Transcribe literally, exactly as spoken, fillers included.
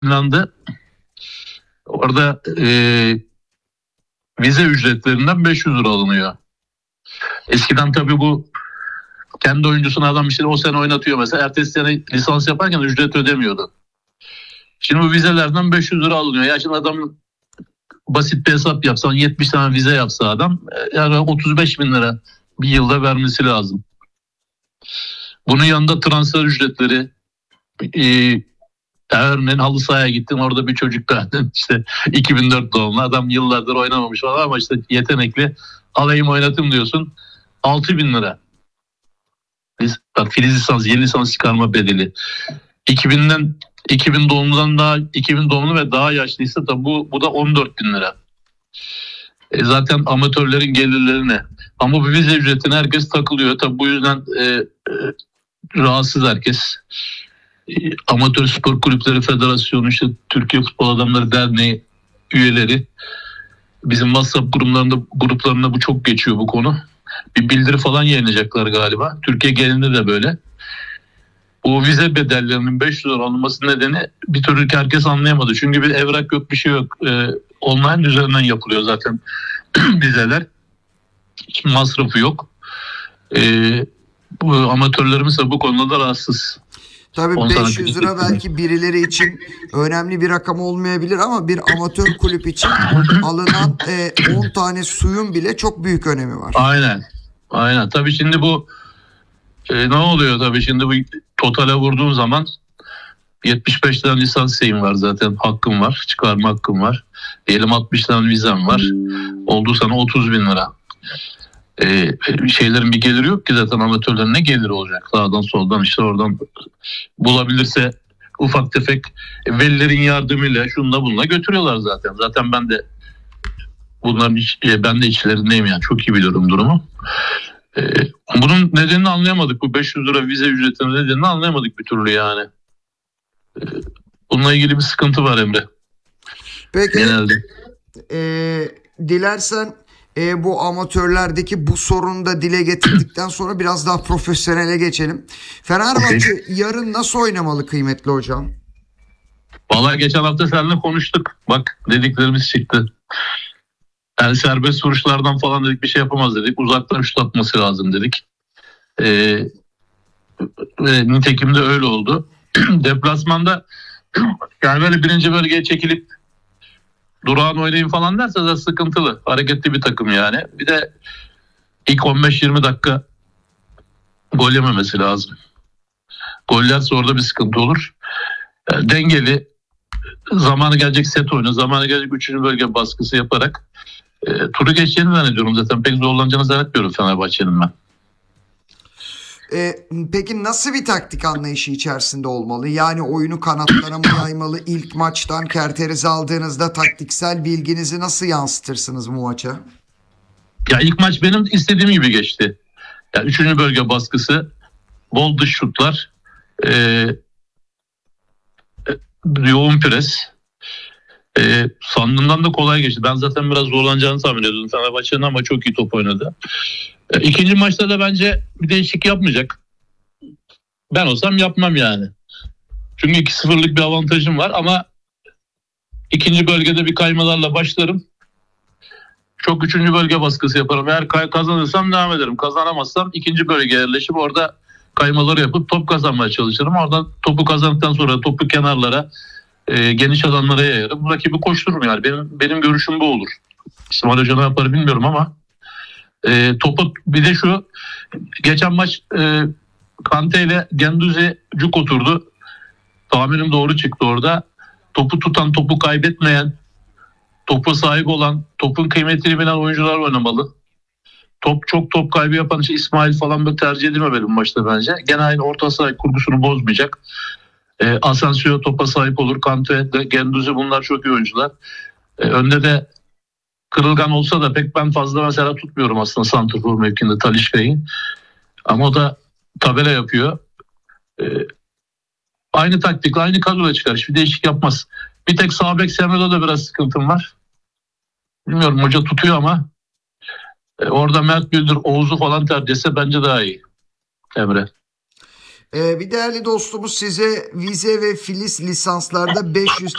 yayınlandı. Orada e, vize ücretlerinden beş yüz lira alınıyor. Eskiden tabii bu kendi oyuncusunu adam işte o sene oynatıyor mesela. Ertesi sene lisans yaparken ücret ödemiyordu. Şimdi bu vizelerden beş yüz lira alınıyor. Ya şimdi adam basit bir hesap yapsan yetmiş tane vize yapsa adam yani otuz beş bin lira bir yılda vermesi lazım. Bunun yanında transfer ücretleri, e, örneğin halı sahaya gittin, orada bir çocuk beğendin işte iki bin dört doğumlu adam, yıllardır oynamamış falan ama işte yetenekli, alayım oynatayım diyorsun, altı bin lira. Bak, filiz lisans, yeni lisans çıkarma bedeli. iki binden iki bin doğumludan daha iki bin doğumlu ve daha yaşlıysa da bu bu da on dört bin lira. E zaten amatörlerin gelirleri ne? Ama bu vize ücretine herkes takılıyor. Tabii bu yüzden e, e, rahatsız herkes. E, Amatör Spor Kulüpleri Federasyonu, işte Türkiye Futbol Adamları Derneği üyeleri, bizim WhatsApp gruplarında gruplarında bu çok geçiyor bu konu. Bir bildiri falan yayınlayacaklar galiba. Türkiye genelinde de böyle. Bu vize bedellerinin beş yüz lira alınması nedeni bir türlü herkes anlayamadı. Çünkü bir evrak yok, bir şey yok. Ee, online üzerinden yapılıyor zaten vizeler. Hiç masrafı yok. Ee, bu amatörlerimiz de bu konuda da rahatsız. Tabii beş yüz lira belki birileri için önemli bir rakam olmayabilir ama bir amatör kulüp için alınan e, on tane suyun bile çok büyük önemi var. Aynen. Aynen. Tabii şimdi bu e, ne oluyor tabii şimdi bu totale vurduğun zaman yetmiş beş tane lisans şeyim var zaten, hakkım var, çıkarma hakkım var. Diyelim altmış tane vizem var. Oldu sana otuz bin lira. Ee, şeylerin bir geliri yok ki zaten, amatörlerin ne geliri olacak? Sağdan soldan işte oradan bulabilirse ufak tefek velilerin yardımıyla şunla bununla götürüyorlar zaten. Zaten ben de bunların iç, ben de içlerindeyim yani, çok iyi biliyorum durumu. Ee, bunun nedenini anlayamadık. Bu beş yüz lira vize ücretinin nedenini anlayamadık bir türlü yani. Ee, bununla ilgili bir sıkıntı var Emre. Peki. Genelde. E, dilersen E, bu amatörlerdeki bu sorunu da dile getirdikten sonra biraz daha profesyonele geçelim. Fenerbahçe okay. yarın nasıl oynamalı kıymetli hocam? Vallahi geçen hafta seninle konuştuk. Bak, dediklerimiz çıktı. Yani serbest vuruşlardan falan dedik bir şey yapamaz dedik. Uzaktan şut atması lazım dedik. Ee, ve nitekim de öyle oldu. Deplasmanda yani böyle birinci bölgeye çekilip durağan oynayın falan derse de sıkıntılı. Hareketli bir takım yani. Bir de ilk on beş yirmi dakika gol yememesi lazım. Gollerse orada bir sıkıntı olur. Yani dengeli, zamanı gelecek set oyunu, zamanı gelecek üçüncü bölge baskısı yaparak e, turu geçeceğini zannediyorum zaten. Pek zorlanacağını zannetmiyorum Fenerbahçe'nin ben. E, peki nasıl bir taktik anlayışı içerisinde olmalı? Yani oyunu kanatlara mı yaymalı? İlk maçtan kerterizi aldığınızda taktiksel bilginizi nasıl yansıtırsınız bu maça? Ya ilk maç benim istediğim gibi geçti. Yani üçüncü bölge baskısı, bol dış şutlar, e, e, yoğun pres. E, sandığımdan da kolay geçti. Ben zaten biraz zorlanacağını tahmin ediyordum Fenerbahçe'nin ama çok iyi top oynadı. E, ikinci maçta da bence bir değişiklik yapmayacak. Ben olsam yapmam yani. Çünkü iki sıfırlık bir avantajım var ama ikinci bölgede bir kaymalarla başlarım. Çok üçüncü bölge baskısı yaparım. Eğer kazanırsam devam ederim. Kazanamazsam ikinci bölgeye yerleşip orada kaymaları yapıp top kazanmaya çalışırım. Oradan topu kazandıktan sonra topu kenarlara, e, geniş alanlara yayarım. Rakibi koştururum yani. Benim benim görüşüm bu olur. İsmail Hoca ne yapar bilmiyorum ama e, topu bir de şu, geçen maç e, Kante ile Gendouzi cuk oturdu. Tahminim doğru çıktı orada. Topu tutan, topu kaybetmeyen, topa sahip olan, topun kıymetini bilen oyuncular oynamalı. Top çok top kaybı yapan işte İsmail falan böyle tercih edilmemeli bu maçta bence. Gene aynı orta saha kurgusunu bozmayacak. E, Asensio topa sahip olur. Kante, Gendouzi, bunlar çok iyi oyuncular. E, önde de kırılgan olsa da pek ben fazla mesela tutmuyorum aslında santrfor mevkinde Talisca'yı. Ama o da tabela yapıyor. E, aynı taktikle aynı kadroya çıkar. Hiçbir değişik yapmaz. Bir tek sağ bek Semedo'da da biraz sıkıntım var. Bilmiyorum, hoca tutuyor ama e, orada Mert Güldür, Oğuz'u falan tercih etse bence daha iyi Emre. Ee, bir değerli dostumuz size vize ve filiz lisanslarda beş yüz